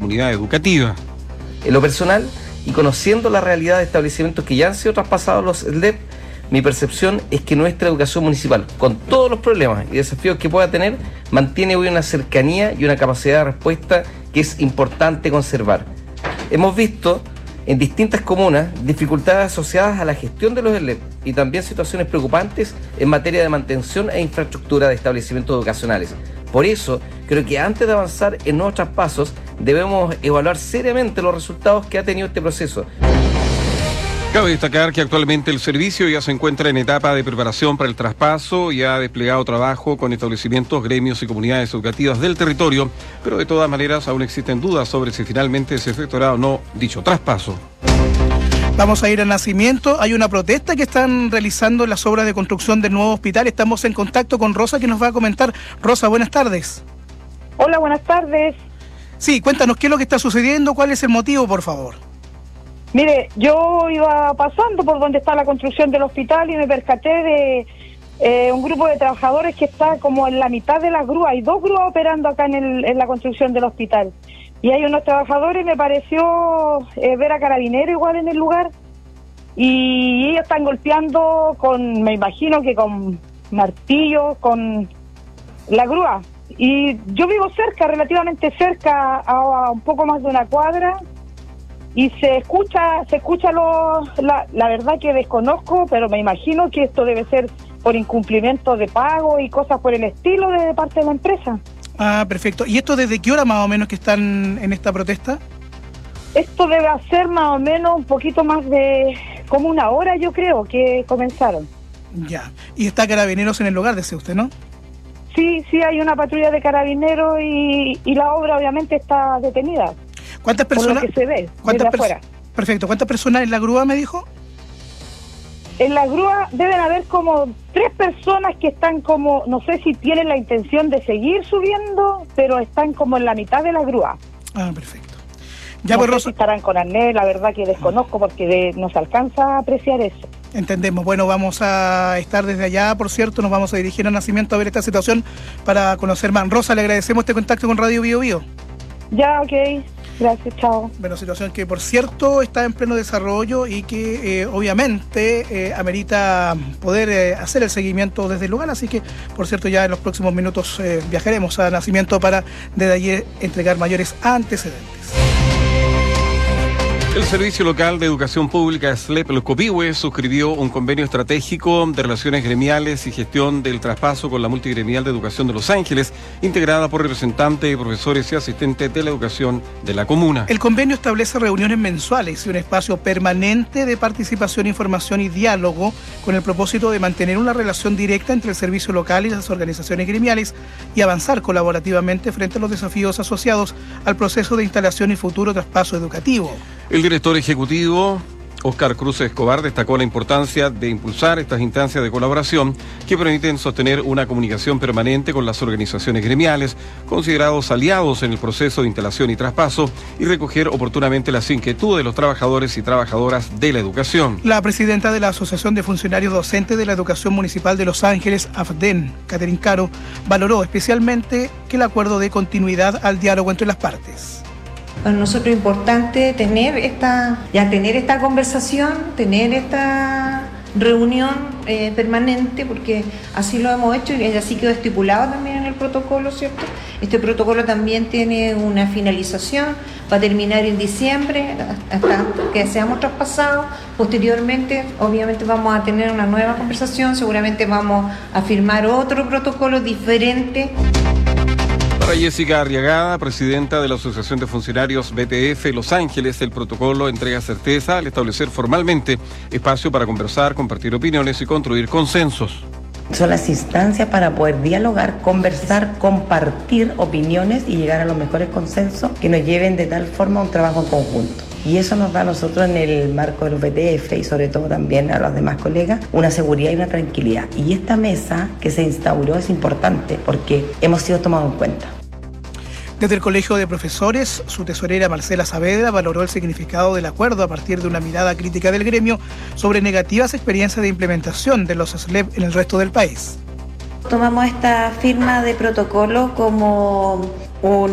comunidad educativa. En lo personal, y conociendo la realidad de establecimientos que ya han sido traspasados a los SLEP, mi percepción es que nuestra educación municipal, con todos los problemas y desafíos que pueda tener, mantiene hoy una cercanía y una capacidad de respuesta que es importante conservar. Hemos visto en distintas comunas dificultades asociadas a la gestión de los SLEP y también situaciones preocupantes en materia de mantención e infraestructura de establecimientos educacionales. Por eso, creo que antes de avanzar en nuevos traspasos, debemos evaluar seriamente los resultados que ha tenido este proceso. Cabe destacar que actualmente el servicio ya se encuentra en etapa de preparación para el traspaso y ha desplegado trabajo con establecimientos, gremios y comunidades educativas del territorio, pero de todas maneras aún existen dudas sobre si finalmente se efectuará o no dicho traspaso. Vamos a ir a Nacimiento. Hay una protesta que están realizando las obras de construcción del nuevo hospital. Estamos en contacto con Rosa, que nos va a comentar. Rosa, buenas tardes. Hola, buenas tardes. Sí, cuéntanos qué es lo que está sucediendo, cuál es el motivo, por favor. Mire, yo iba pasando por donde está la construcción del hospital y me percaté de un grupo de trabajadores que está como en la mitad de las grúas. Hay 2 grúas operando acá en la construcción del hospital. Y hay unos trabajadores, me pareció ver a carabineros igual en el lugar. Y ellos están golpeando me imagino que con martillos, con la grúa. Y yo vivo cerca, relativamente cerca, a un poco más de una cuadra. Y se escucha la verdad que desconozco, pero me imagino que esto debe ser por incumplimiento de pago y cosas por el estilo de parte de la empresa. Ah, perfecto. ¿Y esto desde qué hora más o menos que están en esta protesta? Esto debe ser más o menos un poquito más de como una hora, yo creo, que comenzaron. Ya. Y está Carabineros en el lugar, decía usted, ¿no? Sí, hay una patrulla de carabineros y la obra obviamente está detenida. ¿Cuántas personas? Por lo que se ve desde afuera. Perfecto. ¿Cuántas personas en la grúa, me dijo? En la grúa deben haber como 3 personas que están como, no sé si tienen la intención de seguir subiendo, pero están como en la mitad de la grúa. Ah, perfecto. Ya, no pues, sé Rosa, si estarán con arnés, la verdad que desconozco porque no se alcanza a apreciar eso. entendemos. Bueno, vamos a estar desde allá, por cierto, nos vamos a dirigir a Nacimiento a ver esta situación para conocer más. Rosa, le agradecemos este contacto con Radio Bio Bio. Ya, ok. Gracias, chao. Bueno, situación que, por cierto, está en pleno desarrollo y que obviamente amerita poder hacer el seguimiento desde el lugar, así que, por cierto, ya en los próximos minutos viajaremos a Nacimiento para desde allí entregar mayores antecedentes. El Servicio Local de Educación Pública, SLEP, el Copihue, suscribió un convenio estratégico de relaciones gremiales y gestión del traspaso con la Multigremial de Educación de Los Ángeles, integrada por representantes de profesores y asistentes de la educación de la comuna. El convenio establece reuniones mensuales y un espacio permanente de participación, información y diálogo con el propósito de mantener una relación directa entre el servicio local y las organizaciones gremiales y avanzar colaborativamente frente a los desafíos asociados al proceso de instalación y futuro traspaso educativo. El director ejecutivo, Óscar Cruz Escobar, destacó la importancia de impulsar estas instancias de colaboración que permiten sostener una comunicación permanente con las organizaciones gremiales, considerados aliados en el proceso de instalación y traspaso, y recoger oportunamente las inquietudes de los trabajadores y trabajadoras de la educación. La presidenta de la Asociación de Funcionarios Docentes de la Educación Municipal de Los Ángeles, AFDEN, Catherine Caro, valoró especialmente que el acuerdo dé continuidad al diálogo entre las partes. Para nosotros es importante tener esta conversación, tener esta reunión permanente, porque así lo hemos hecho y así quedó estipulado también en el protocolo, ¿cierto? Este protocolo también tiene una finalización, va a terminar en diciembre, hasta que seamos traspasados. Posteriormente, obviamente, vamos a tener una nueva conversación, seguramente vamos a firmar otro protocolo diferente. Para Jessica Arriagada, presidenta de la Asociación de Funcionarios BTF Los Ángeles, el protocolo entrega certeza al establecer formalmente espacio para conversar, compartir opiniones y construir consensos. Son las instancias para poder dialogar, conversar, compartir opiniones y llegar a los mejores consensos que nos lleven de tal forma a un trabajo en conjunto. Y eso nos da a nosotros en el marco de los BTF y sobre todo también a los demás colegas una seguridad y una tranquilidad. Y esta mesa que se instauró es importante porque hemos sido tomados en cuenta. Desde el Colegio de Profesores, su tesorera Marcela Saavedra valoró el significado del acuerdo a partir de una mirada crítica del gremio sobre negativas experiencias de implementación de los SLEP en el resto del país. Tomamos esta firma de protocolo como un